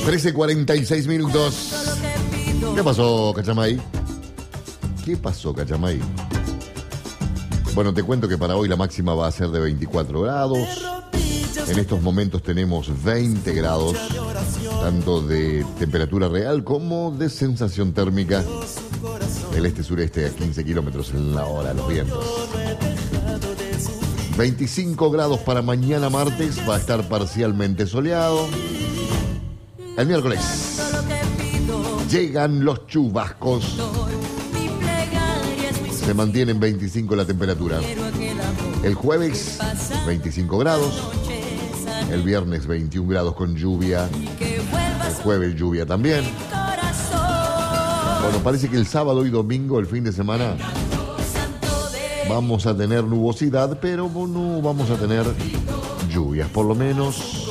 13:46 minutos. ¿Qué pasó, Cachamay? ¿Qué pasó, Cachamay? Bueno, te cuento que para hoy la máxima va a ser de 24 grados. En estos momentos tenemos 20 grados, tanto de temperatura real como de sensación térmica. El este-sureste a 15 kilómetros en la hora, los vientos. 25 grados para mañana martes, va a estar parcialmente soleado. El miércoles llegan los chubascos. Se mantiene en 25 la temperatura. El jueves, 25 grados. El viernes, 21 grados con lluvia. El jueves, lluvia también. Bueno, parece que el sábado y domingo, el fin de semana, vamos a tener nubosidad, pero no vamos a tener lluvias, por lo menos